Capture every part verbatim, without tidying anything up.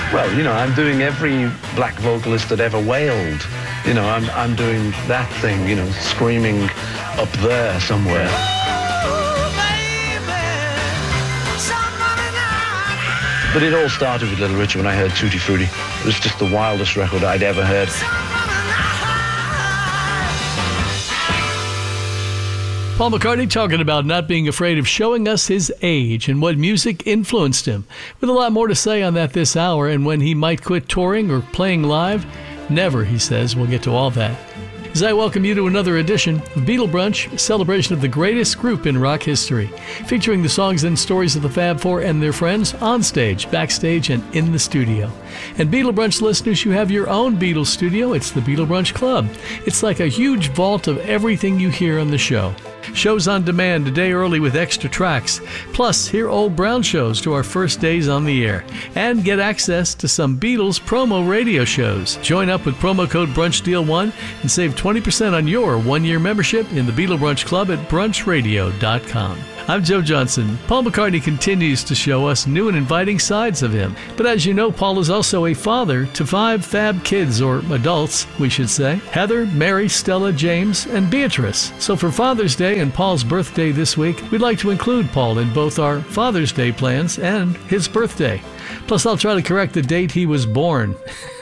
Well, you know, I'm doing every black vocalist that ever wailed. You know, I'm, I'm doing that thing, you know, screaming up there somewhere. But it all started with Little Richard when I heard Tutti Frutti. It was just the wildest record I'd ever heard. Paul McCartney talking about not being afraid of showing us his age and what music influenced him. With a lot more to say on that this hour and when he might quit touring or playing live. Never, he says. We'll get to all that. As I welcome you to another edition of Beatle Brunch, a celebration of the greatest group in rock history, featuring the songs and stories of the Fab Four and their friends on stage, backstage, and in the studio. And Beatle Brunch listeners, you have your own Beatles studio. It's the Beatle Brunch Club. It's like a huge vault of everything you hear on the show. Shows on demand a day early with extra tracks. Plus, hear old Brown shows to our first days on the air. And get access to some Beatles promo radio shows. Join up with promo code BrunchDeal one and save twenty percent on your one-year membership in the Beatle Brunch Club at brunch radio dot com. I'm Joe Johnson. Paul McCartney continues to show us new and inviting sides of him. But as you know, Paul is also a father to five fab kids, or adults, we should say. Heather, Mary, Stella, James, and Beatrice. So for Father's Day and Paul's birthday this week, we'd like to include Paul in both our Father's Day plans and his birthday. Plus, I'll try to correct the date he was born.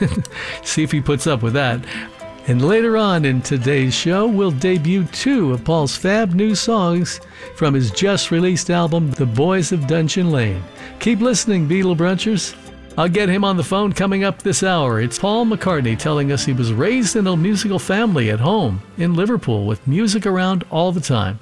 See if he puts up with that. And later on in today's show, we'll debut two of Paul's fab new songs from his just-released album, The Boys of Dungeon Lane. Keep listening, Beatle Brunchers. I'll get him on the phone coming up this hour. It's Paul McCartney telling us he was raised in a musical family at home in Liverpool with music around all the time.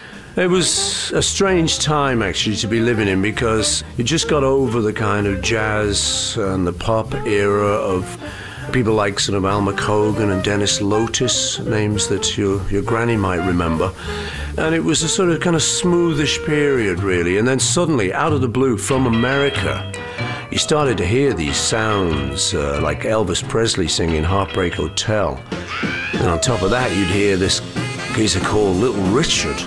It was a strange time, actually, to be living in, because you just got over the kind of jazz and the pop era of people like sort of Al McCogan and Dennis Lotis, names that your, your granny might remember. And it was a sort of kind of smoothish period, really. And then suddenly, out of the blue, from America, you started to hear these sounds, uh, like Elvis Presley singing Heartbreak Hotel. And on top of that, you'd hear this geezer called Little Richard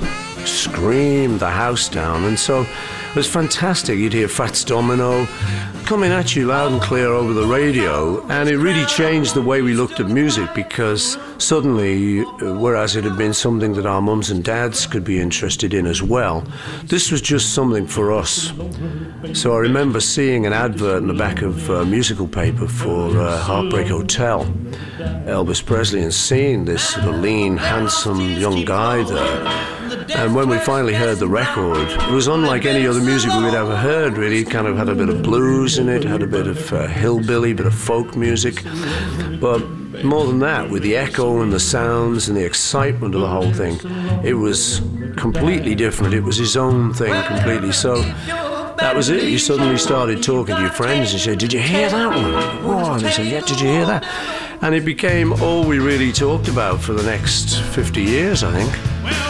scream the house down. And so it was fantastic. You'd hear Fats Domino coming at you loud and clear over the radio, and it really changed the way we looked at music, because suddenly, whereas it had been something that our mums and dads could be interested in as well, this was just something for us. So I remember seeing an advert in the back of a musical paper for uh, Heartbreak Hotel, Elvis Presley, and seeing this sort of lean, handsome young guy there. And when we finally heard the record, it was unlike any other music we'd ever heard, really. It kind of had a bit of blues in it, had a bit of uh, hillbilly, bit of folk music. But more than that, with the echo and the sounds and the excitement of the whole thing, it was completely different. It was his own thing completely. So that was it. You suddenly started talking to your friends and said, "Did you hear that one?" "Whoa." And they said, "Yeah, did you hear that?" And it became all we really talked about for the next fifty years, I think.